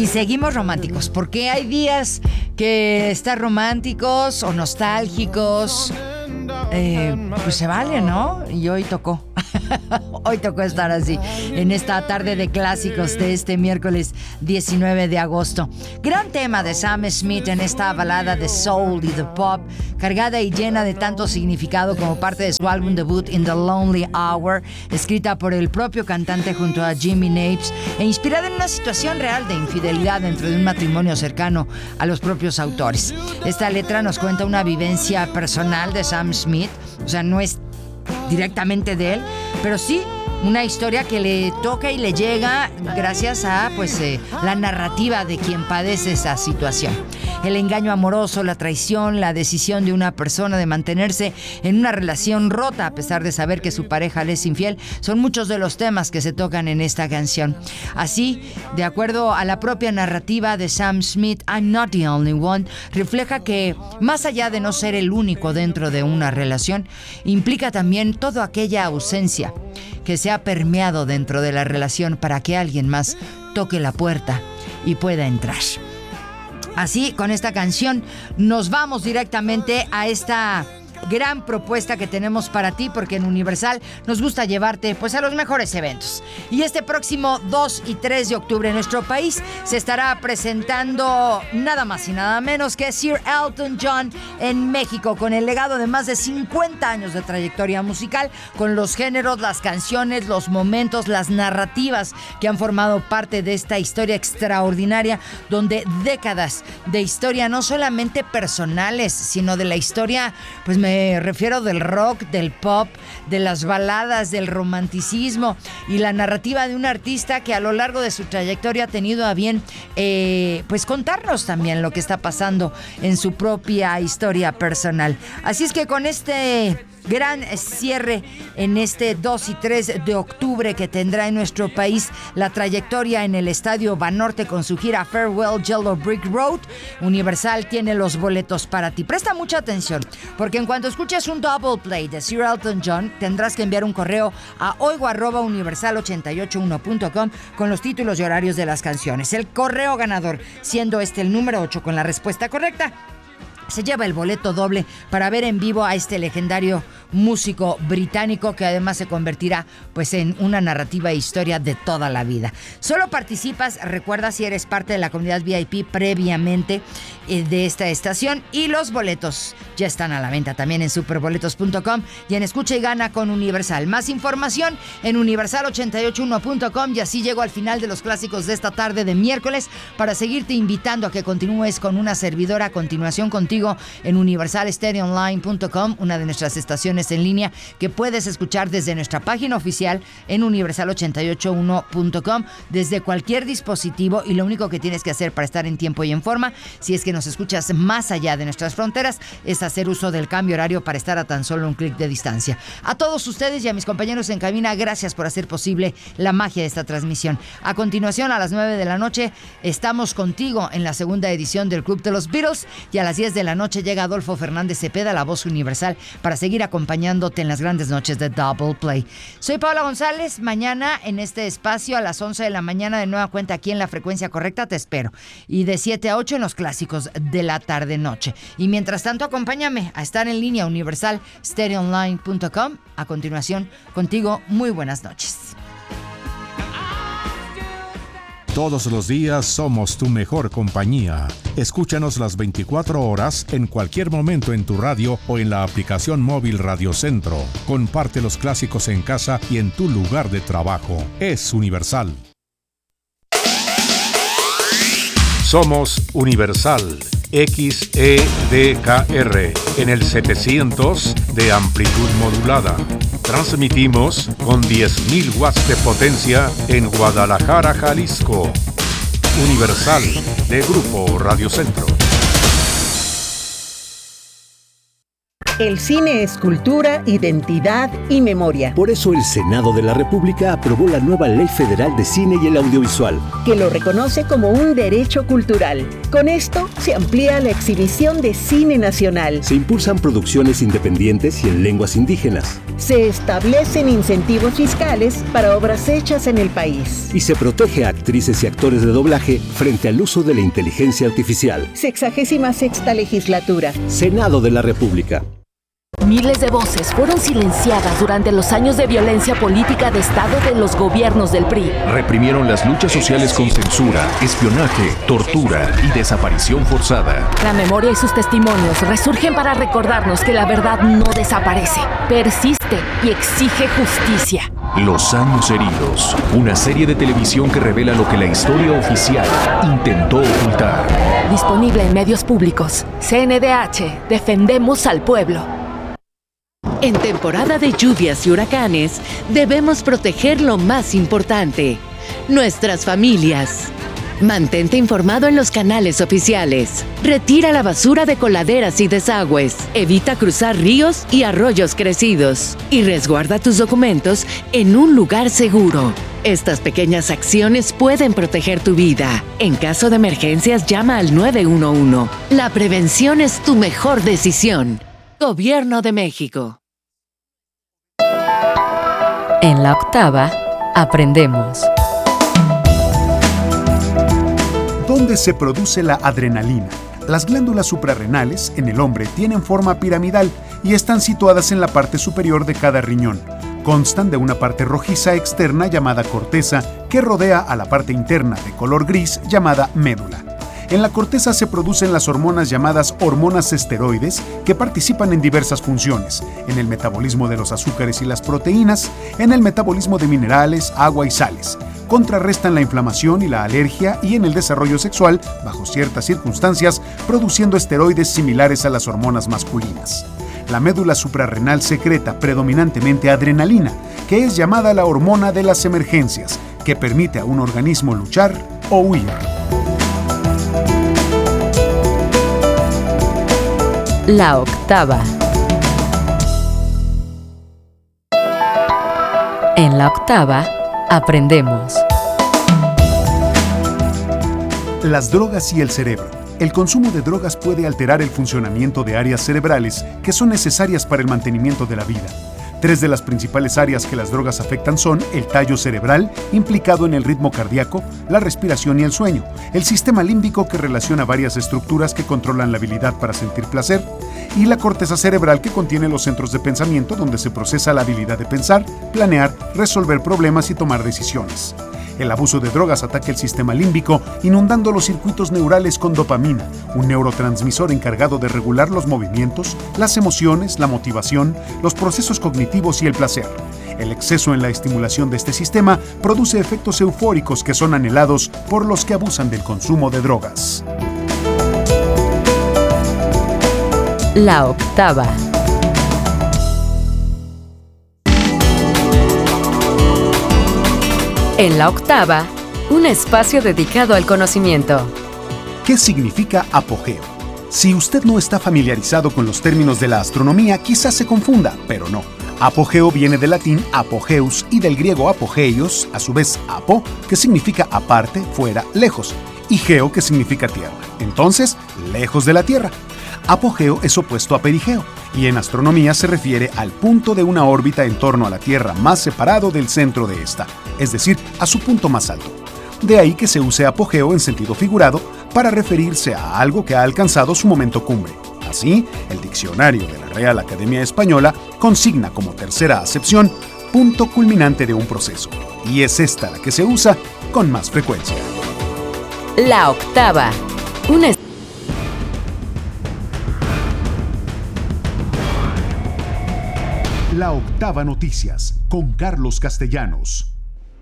seguimos románticos, porque hay días que estar románticos o nostálgicos, pues se vale, ¿no? Y hoy tocó. Hoy tocó estar así, en esta tarde de clásicos de este miércoles 19 de agosto. Gran tema de Sam Smith en esta balada de soul y de pop, cargada y llena de tanto significado como parte de su álbum debut In the Lonely Hour, escrita por el propio cantante junto a Jimmy Napes e inspirada en una situación real de infidelidad dentro de un matrimonio cercano a los propios autores. Esta letra nos cuenta una vivencia personal de Sam Smith, o sea, no es directamente de él, pero sí una historia que le toca y le llega gracias a la narrativa de quien padece esa situación. El engaño amoroso, la traición, la decisión de una persona de mantenerse en una relación rota a pesar de saber que su pareja le es infiel, son muchos de los temas que se tocan en esta canción. Así, de acuerdo a la propia narrativa de Sam Smith, I'm Not the Only One, refleja que, más allá de no ser el único dentro de una relación, implica también toda aquella ausencia que se ha permeado dentro de la relación para que alguien más toque la puerta y pueda entrar. Así, con esta canción, nos vamos directamente a esta gran propuesta que tenemos para ti, porque en Universal nos gusta llevarte a los mejores eventos. Y este próximo 2 y 3 de octubre en nuestro país se estará presentando nada más y nada menos que Sir Elton John en México, con el legado de más de 50 años de trayectoria musical, con los géneros, las canciones, los momentos, las narrativas que han formado parte de esta historia extraordinaria, donde décadas de historia, no solamente personales, sino de la historia, me refiero del rock, del pop, de las baladas, del romanticismo y la narrativa de un artista que a lo largo de su trayectoria ha tenido a bien contarnos también lo que está pasando en su propia historia personal. Así es que con este gran cierre en este 2 y 3 de octubre que tendrá en nuestro país la trayectoria en el Estadio Banorte con su gira Farewell Yellow Brick Road, Universal tiene los boletos para ti. Presta mucha atención, porque en cuanto escuches un double play de Sir Elton John, tendrás que enviar un correo a oigo@universal881.com con los títulos y horarios de las canciones. El correo ganador, siendo este el número 8 con la respuesta correcta, se lleva el boleto doble para ver en vivo a este legendario músico británico, que además se convertirá en una narrativa e historia de toda la vida. Solo participas, recuerda, si eres parte de la comunidad VIP previamente de esta estación, y los boletos ya están a la venta también en superboletos.com y en Escucha y Gana con Universal. Más información en universal881.com. Y así llego al final de los clásicos de esta tarde de miércoles para seguirte invitando a que continúes con una servidora a continuación contigo en universalstereoonline.com, una de nuestras estaciones en línea que puedes escuchar desde nuestra página oficial en universal881.com desde cualquier dispositivo, y lo único que tienes que hacer para estar en tiempo y en forma, si es que nos escuchas más allá de nuestras fronteras, es hacer uso del cambio horario para estar a tan solo un clic de distancia. A todos ustedes y a mis compañeros en cabina, gracias por hacer posible la magia de esta transmisión. A continuación, a las 9 de la noche, estamos contigo en la segunda edición del Club de los Beatles, y a las 10 de la noche llega Adolfo Fernández Cepeda, la voz universal, para seguir acompañándote en las grandes noches de Double Play. Soy Paula González. Mañana en este espacio a las 11 de la mañana de nueva cuenta aquí en la frecuencia correcta te espero, y de 7 a 8 en los clásicos de la tarde-noche. Y mientras tanto, acompáñame a estar en línea universalstereoonline.com. A continuación, contigo, muy buenas noches. Todos los días somos tu mejor compañía. Escúchanos las 24 horas en cualquier momento en tu radio o en la aplicación móvil Radio Centro. Comparte los clásicos en casa y en tu lugar de trabajo. Es Universal. Somos Universal XEDKR en el 700 de amplitud modulada. Transmitimos con 10.000 watts de potencia en Guadalajara, Jalisco. Universal, de Grupo Radio Centro. El cine es cultura, identidad y memoria. Por eso el Senado de la República aprobó la nueva Ley Federal de Cine y el Audiovisual, que lo reconoce como un derecho cultural. Con esto se amplía la exhibición de cine nacional. se impulsan producciones independientes y en lenguas indígenas, Se establecen incentivos fiscales para obras hechas en el país. y se protege a actrices y actores de doblaje frente al uso de la inteligencia artificial. 66ª legislatura. Senado de la República. Miles de voces fueron silenciadas durante los años de violencia política de Estado de los gobiernos del PRI. Reprimieron las luchas sociales con censura, espionaje, tortura y desaparición forzada. La memoria y sus testimonios resurgen para recordarnos que la verdad no desaparece, persiste y exige justicia. Los años heridos. Una serie de televisión que revela lo que la historia oficial intentó ocultar. Disponible en medios públicos. CNDH, defendemos al pueblo. En temporada de lluvias y huracanes, debemos proteger lo más importante, nuestras familias. Mantente informado en los canales oficiales. Retira la basura de coladeras y desagües. Evita cruzar ríos y arroyos crecidos. Y resguarda tus documentos en un lugar seguro. Estas pequeñas acciones pueden proteger tu vida. En caso de emergencias, llama al 911. La prevención es tu mejor decisión. Gobierno de México. En la octava, aprendemos. ¿Dónde se produce la adrenalina? Las glándulas suprarrenales en el hombre tienen forma piramidal y están situadas en la parte superior de cada riñón. Constan de una parte rojiza externa llamada corteza que rodea a la parte interna de color gris llamada médula. En la corteza se producen las hormonas llamadas hormonas esteroides que participan en diversas funciones, en el metabolismo de los azúcares y las proteínas, en el metabolismo de minerales, agua y sales. Contrarrestan la inflamación y la alergia y en el desarrollo sexual, bajo ciertas circunstancias, produciendo esteroides similares a las hormonas masculinas. La médula suprarrenal secreta predominantemente adrenalina, que es llamada la hormona de las emergencias, que permite a un organismo luchar o huir. La octava. En la octava, aprendemos. Las drogas y el cerebro. El consumo de drogas puede alterar el funcionamiento de áreas cerebrales que son necesarias para el mantenimiento de la vida. 3 de las principales áreas que las drogas afectan son el tallo cerebral, implicado en el ritmo cardíaco, la respiración y el sueño, el sistema límbico que relaciona varias estructuras que controlan la habilidad para sentir placer, y la corteza cerebral que contiene los centros de pensamiento donde se procesa la habilidad de pensar, planear, resolver problemas y tomar decisiones. El abuso de drogas ataca el sistema límbico, inundando los circuitos neurales con dopamina, un neurotransmisor encargado de regular los movimientos, las emociones, la motivación, los procesos cognitivos y el placer. El exceso en la estimulación de este sistema produce efectos eufóricos que son anhelados por los que abusan del consumo de drogas. La octava. En la octava, un espacio dedicado al conocimiento. ¿Qué significa apogeo? Si usted no está familiarizado con los términos de la astronomía, quizás se confunda, pero no. Apogeo viene del latín apogeus y del griego apogeios, a su vez apo, que significa aparte, fuera, lejos, y geo, que significa tierra. Entonces, lejos de la Tierra. Apogeo es opuesto a perigeo, y en astronomía se refiere al punto de una órbita en torno a la Tierra más separado del centro de esta, es decir, a su punto más alto. De ahí que se use apogeo en sentido figurado para referirse a algo que ha alcanzado su momento cumbre. Así, el diccionario de la Real Academia Española consigna como tercera acepción punto culminante de un proceso, y es esta la que se usa con más frecuencia. La octava. La Octava Noticias con Carlos Castellanos.